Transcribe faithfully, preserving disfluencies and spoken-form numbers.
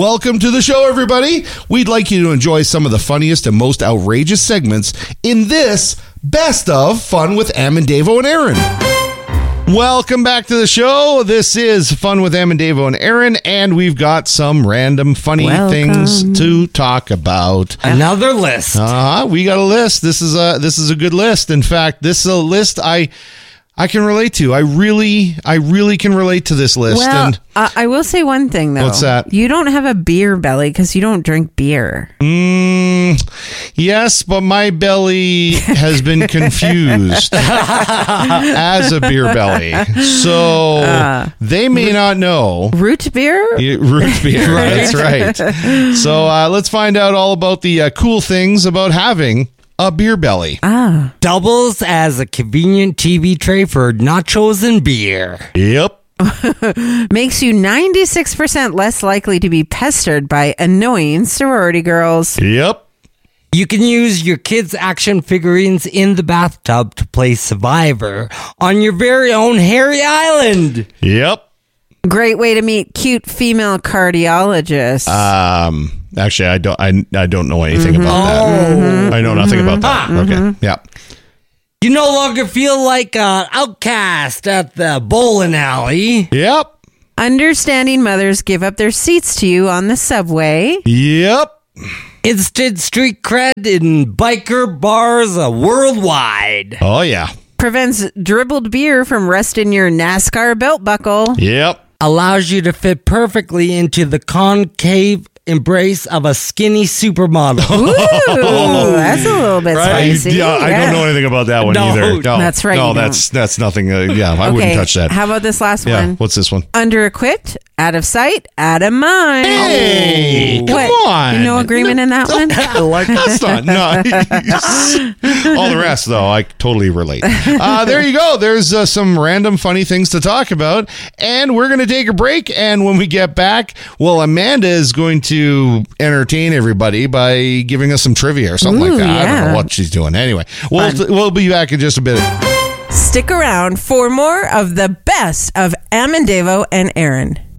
Welcome to the show, everybody. We'd like you to enjoy some of the funniest and most outrageous segments in this Best of Fun with Am and Davo and Aaron. Welcome back to the show. This is Fun with Am and Davo and Aaron, and we've got some random funny Welcome. things to talk about. Another list. Uh-huh. We got a list. This is a this is a good list. In fact, this is a list I I can relate to. I really I really can relate to this list. Well, and uh, I will say one thing, though. What's that? You don't have a beer belly because you don't drink beer. Mm, yes, but my belly has been confused as a beer belly. So Uh, they may not know. Root beer? Yeah, root beer, that's right. So uh, let's find out all about the uh, cool things about having a beer belly. Ah. Doubles as a convenient T V tray for nachos and beer. Yep. Makes you ninety-six percent less likely to be pestered by annoying sorority girls. Yep. You can use your kids' action figurines in the bathtub to play Survivor on your very own hairy island. Yep. Great way to meet cute female cardiologists. Um. Actually, I don't. I, I don't know anything about that. I know nothing about that. Okay. Yeah. You no longer feel like an outcast at the bowling alley. Yep. Understanding mothers give up their seats to you on the subway. Yep. Instant street cred in biker bars uh, worldwide. Oh yeah. Prevents dribbled beer from rusting your NASCAR belt buckle. Yep. Allows you to fit perfectly into the concave embrace of a skinny supermodel. Ooh, that's a little bit Right? spicy. Yeah, I don't know anything about that one No. either. No, That's right, No, you that's that's nothing. Uh, yeah, I Okay, wouldn't touch that. How about this last Yeah. one? What's this one? Under-equipped, out of sight, out of mind. Hey, come What? on. No agreement in that one? That's not no. All the rest, though, I totally relate. Uh, there you go. There's uh, some random funny things to talk about, and we're going to take a break. And when we get back, well, Amanda is going to entertain everybody by giving us some trivia or something Ooh, like that. I don't yeah. know what she's doing. Anyway, we'll we'll be back in just a bit. Stick around for more of the best of Am and Davo and Aaron.